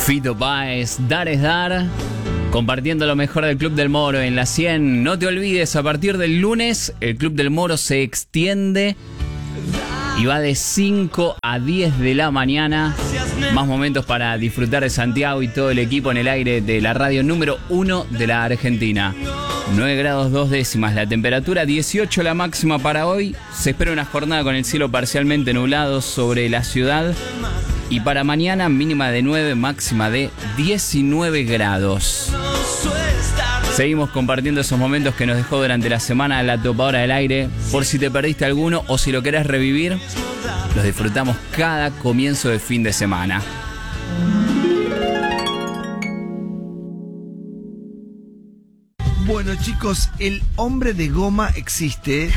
Fito Páez, Dar es Dar, compartiendo lo mejor del Club del Moro en la 100. No te olvides, a partir del lunes, el Club del Moro se extiende y va de 5 a 10 de la mañana. Más momentos para disfrutar de Santiago y todo el equipo en el aire de la radio número 1 de la Argentina. 9 grados 2 décimas la temperatura, 18 la máxima para hoy. Se espera una jornada con el cielo parcialmente nublado sobre la ciudad. Y para mañana mínima de 9, máxima de 19 grados. Seguimos compartiendo esos momentos que nos dejó durante la semana la topadora del aire. Por si te perdiste alguno o si lo querés revivir, los disfrutamos cada comienzo de fin de semana. Bueno, chicos, el hombre de goma existe.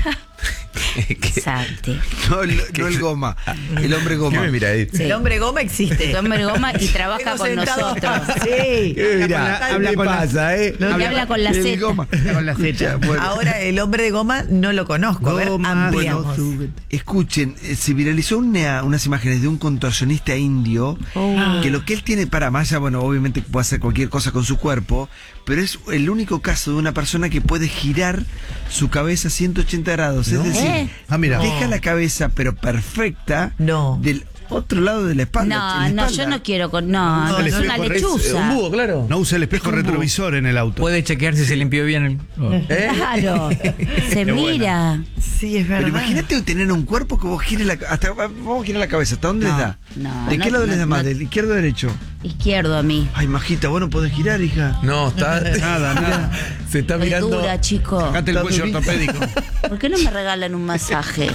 Exacto. No el goma, el hombre goma. ¿Qué me mira ahí? Sí. El hombre goma existe. El hombre goma y trabaja con nosotros. Sí. ¿Qué me mira? Habla ¿Qué con pasa, Y habla con la el Z. goma. Con la Z. Bueno, Ahora el hombre de goma no lo conozco. A ver, ampliamos. escuchen, se viralizó unas imágenes de un contorsionista indio que lo que él tiene para más allá, bueno, obviamente puede hacer cualquier cosa con su cuerpo, pero es el único caso de una persona que puede girar su cabeza 180 grados. Es decir, mira. deja la cabeza, pero perfecta, No. del otro lado de la espalda. No, yo no quiero con. No, es una lechuza. Un búho, claro. No usa el espejo retrovisor en el auto. Puede chequear si se limpió bien. Claro, se mira. Sí, es verdad. Pero imagínate tener un cuerpo que vos gires vamos a girar la cabeza. ¿Hasta dónde les da? no, ¿De qué lado les da más? no. ¿Del izquierdo o derecho? Izquierdo a mí. Ay, majita, vos no podés girar, hija. No, está. Nada. Se está Estoy mirando. dura, chico. Sacate el cuello ortopédico. ¿Por qué no me regalan un masaje?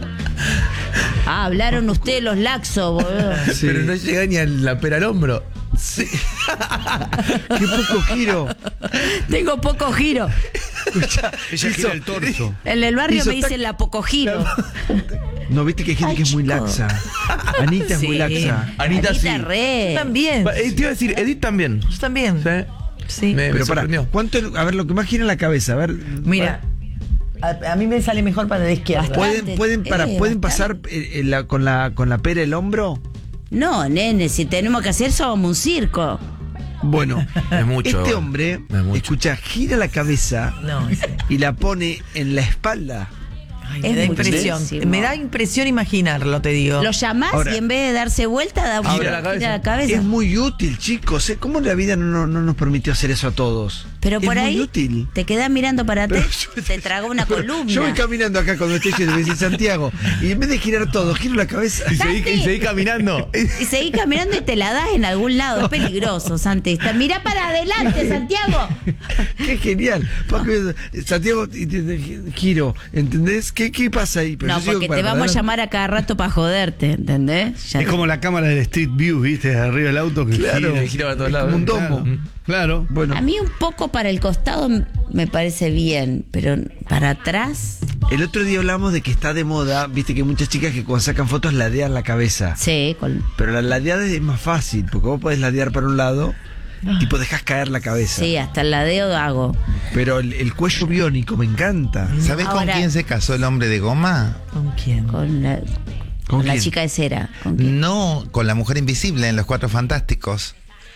Hablaron ustedes los laxos, boludo. Sí. Pero no llega ni a la pera al hombro. Sí. Qué poco giro. Tengo poco giro. Ella gira el torso. En el barrio Hizo me dicen la poco giro. No, viste que hay gente Ay, que es muy chico. laxa. Anita es muy Sí. laxa. Anita sí. Re. Yo también. Te iba a decir, Edith también. Yo también. Sí. Sí. Me Pero para, sorprendió. ¿cuánto? A ver, lo que más gira en la cabeza, a ver. Mira, a mí me sale mejor para la izquierda. ¿Pueden bastante. pasar con la pera el hombro? No, nene, si tenemos que hacer somos un circo. Bueno, Es mucho. este hombre, Es mucho. escucha, gira la cabeza No, y la pone en la espalda. ay, Es me da impresión. muchísimo. Me da impresión imaginarlo, te digo. Lo llamás Ahora- y en vez de darse vuelta, da Gira la cabeza. Es muy útil, chicos. ¿Cómo la vida no nos permitió hacer eso a todos? Pero es por muy ahí útil. te quedás mirando para Pero atrás, te tragó una columna. Yo voy caminando acá cuando estoy en Santiago y en vez de girar todo, giro la cabeza. Y seguí caminando. Y seguís caminando y te la das en algún lado. Es peligroso, Santi. Mirá para adelante, Santiago. Qué genial. Porque, Santiago, giro, ¿entendés? ¿Qué pasa ahí? Pero No, yo sigo porque para te vamos a adelante. llamar a cada rato para joderte, ¿entendés? Ya Es como la cámara del Street View, ¿viste? Arriba del auto que Claro. Gira para todos Es lados. como un domo. Claro. Bueno, A mí un poco para el costado me parece bien, pero para atrás, el otro día hablamos de que está de moda, viste que hay muchas chicas que cuando sacan fotos ladean la cabeza. sí, Pero la ladeada es más fácil, porque vos podés ladear para un lado, tipo dejas caer la cabeza. sí, hasta el ladeo hago. Pero el cuello biónico me encanta. ¿Sabés con Ahora- quién se casó el hombre de goma? ¿Con quién? Con la, ¿Con con la quién? chica de cera. ¿Con quién? No, con la mujer invisible en Los Cuatro Fantásticos.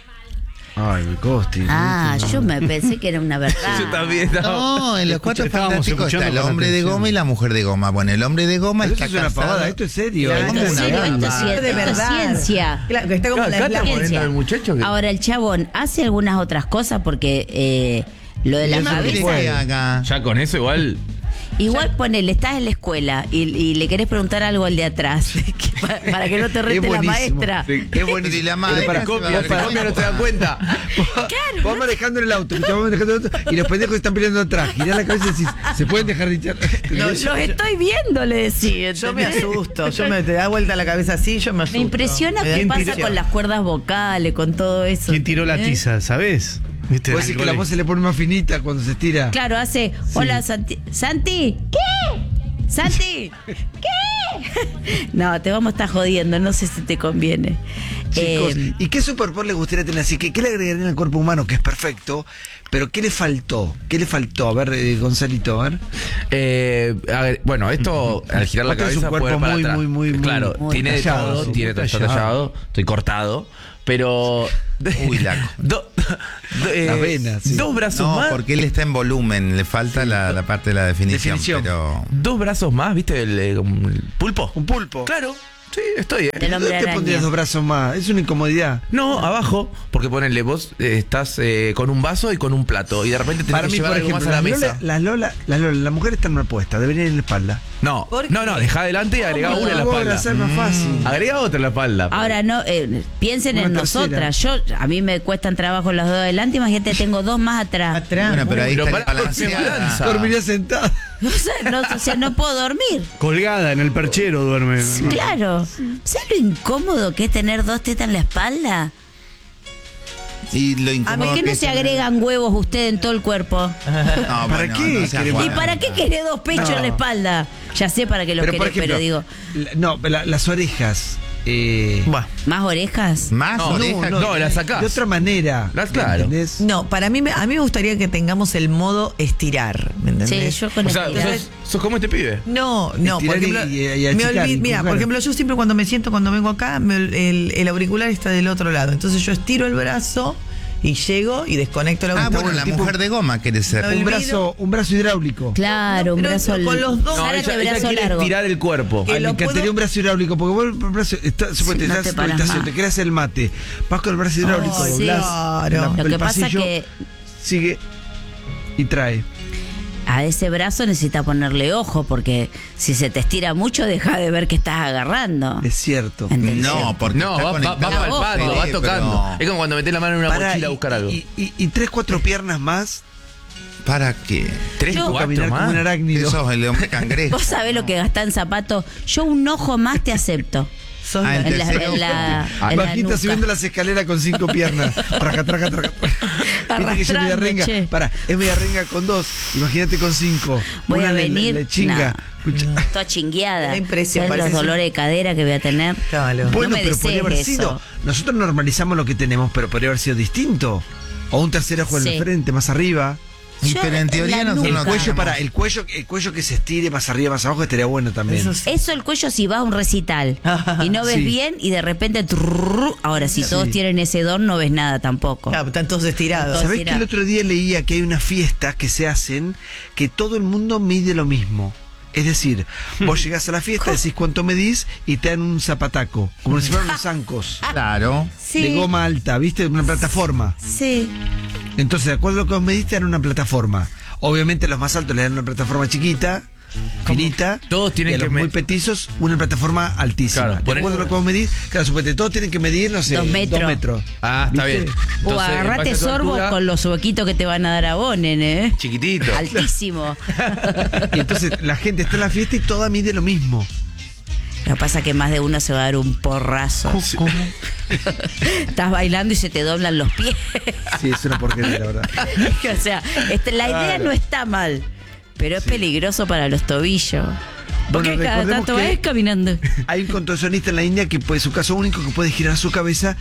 Ay, me coste. Yo me pensé que era una verdad. Yo también. No, en Los Cuatro estábamos Fantásticos está escuchando el con hombre de atención. goma y la mujer de goma. Bueno, el hombre de goma Pero está esto es una casado. pavada, esto es serio. Claro, Esto es una serio, esto es gamba. ciencia. De Esto es verdad. ciencia. Claro, que está como Claro, la acá estamos ciencia. poniendo al muchacho que. Ahora el chabón hace algunas otras cosas porque lo de la ¿Qué quiere cabeza. que haga? Ya con eso igual. Igual ponele, estás en la escuela y le querés preguntar algo al de atrás para que no te rete la buenísimo. maestra. Es Pero buenísimo. y la Pero madre para- se va a Copia, dar se copia, cuenta. no se da cuenta. Vos manejando en el auto, vamos manejando en el auto, y los pendejos están peleando atrás. Girá la cabeza y decís, ¿se pueden dejar de hinchar? No, Los estoy viendo, le decía. Yo me ¿entendés? asusto. Te da vuelta la cabeza así, yo me asusto. Me impresiona Me da qué pasa impresión. con las cuerdas vocales, con todo eso. ¿Quién tiró la ¿entendés? tiza, sabés? ¿Viste? Puede ser que la voz se le pone más finita cuando se estira. Claro, hace, hola Santi. ¿Santi? ¿Qué? ¿Santi? ¿Qué? No, te vamos a estar jodiendo, no sé si te conviene. Chicos, ¿y qué superpoder les gustaría tener así? ¿Qué le agregarían al cuerpo humano, que es perfecto? Pero ¿qué le faltó? ¿Qué le faltó? A ver, Gonzalito, a ver. A ver, bueno, esto al girar la Vos tenés cabeza un cuerpo puede ir para muy, atrás. muy, muy, claro, muy tiene de tallado, todo, sí, tiene muy todo, está tallado. tallado, estoy cortado, pero... Uy, Laco. Las venas, sí. Dos brazos No, más. porque él está en volumen, le falta la parte de la definición. Pero Dos brazos más, ¿viste? El pulpo. Un pulpo. Claro, sí, estoy. Del hombre ¿Dónde te pondrías araña. 2 brazos más? Es una incomodidad. No, abajo, porque ponele, vos estás con un vaso y con un plato y de repente tenés Para que mí, llevar por algo ejemplo, más a la mesa. las mujeres están mal puestas, deberían ir en la espalda. No, ¿Por no, qué? dejá adelante y agregá una en la Por espalda. hacer más fácil. Agrega otra en la espalda. Ahora no, piensen Una en tercera. nosotras. A mí me cuestan trabajo los dos adelante, imagínate, tengo dos más atrás. Atrás. bueno, pero ahí Pero está pará, balanceada. ¿por qué balanza? Dormiría sentada. O sea, no puedo dormir. Colgada en el perchero duerme. Claro. ¿Sabes lo incómodo que es tener dos tetas en la espalda? Y lo incómodo ¿Por qué que no es se tener- agregan huevos usted en todo el cuerpo? No, ¿Para bueno, qué no seas queremos? ¿Y Juana. para qué querés dos pechos en la espalda? Ya sé para qué los Pero por querés, pero ejemplo, digo, las orejas. Buah. ¿más orejas? Más No, orejas. no, la sacás. De otra manera. Las- claro. ¿Entendés? No, para mí, a mí me gustaría que tengamos el modo estirar, ¿me Sí, entendés? yo con O sea, estirar. sos como este pibe. No, por Estirar ejemplo, y achicar, y mira, empujar. por ejemplo, yo siempre cuando me siento, cuando vengo acá, el auricular está del otro lado. Entonces yo estiro el brazo y llego y desconecto el Ah, auricular. bueno, la mujer de goma quiere ser. No, Un brazo hidráulico. Claro, un pero brazo con los dos. No, Zárate, ella brazo quiere largo. estirar el cuerpo. Que Ay, me lo encantaría puedo- un brazo hidráulico, porque vos el brazo, suponete, no estás te en tu paras habitación, más. te querés hacer el mate, vas con el brazo hidráulico, Ay, doblás claro. Lo el que pasa pasillo, que sigue y trae. a ese brazo necesita ponerle ojo, porque si se te estira mucho, deja de ver que estás agarrando. Es cierto. ¿Entendés? No, porque No, está va conectado. palpando, Sí, va pero- tocando. Es como cuando metés la mano en una Pará, mochila a buscar algo. y 3, 4 piernas más, ¿Para qué? 3, Yo- 4 caminar como un más. arácnido. Eso es el hombre cangrejo. Vos sabés lo que gastás en zapatos. Yo un ojo más te acepto. Sos Ah, la- en En la, tercero. en la, en la Bajita nuca. subiendo las escaleras con 5 piernas. Traca, traca, traca. Viste que yo media Arrastrando, renga. che. Pará, es media renga con 2. Imagínate con 5. Voy a Una venir. Le chinga. Escucha. Toda chingueada. Da impresión, ¿Sabés los parece- dolores de cadera que voy a tener? Claro. Bueno, no me pero podría haber desees sido. eso. Nosotros normalizamos lo que tenemos, pero podría haber sido distinto. O un tercer ojo en Sí. el frente, más arriba. Yo, Pero en teoría la nosotros nuca. no El cuello, tenemos- el cuello que se estire más arriba, más abajo, estaría bueno también. Eso sí. Eso el cuello si vas a un recital y no ves Sí. bien y de repente ahora si todos tienen ese don no ves nada tampoco. Claro, están todos estirados. ¿Sabés Mira. que el otro día leía que hay unas fiestas que se hacen que todo el mundo mide lo mismo? Es decir, vos llegás a la fiesta, decís cuánto medís y te dan un zapataco, como si fueran unos zancos Claro. Sí, de goma alta, ¿viste? Una plataforma. sí. Entonces, de acuerdo a lo que vos mediste, te dan una plataforma. Obviamente los más altos le dan una plataforma chiquita, finita. Todos tienen y a los que muy me- petisos, una plataforma altísima. Claro, de acuerdo a lo que vos medís, claro, suponete, todos tienen que medir, no sé, 2 metros. 2 metros. Ah, está ¿Viste? bien. O Entonces, en agarrate base a tu sorbos altura, con los huequitos que te van a dar a vos, nene. Chiquitito. Altísimo. Y entonces la gente está en la fiesta y toda mide lo mismo. Lo que pasa es que más de uno se va a dar un porrazo. Estás bailando y se te doblan los pies. Sí, es una porquería, la verdad. O sea, la idea no está mal, pero es peligroso para los tobillos. Porque Bueno, cada recordemos tanto que- vas caminando. Hay un contorsionista en la India que puede, su caso único, que puede girar su cabeza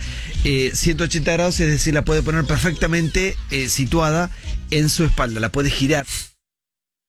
180 grados, es decir, la puede poner perfectamente situada en su espalda, la puede girar.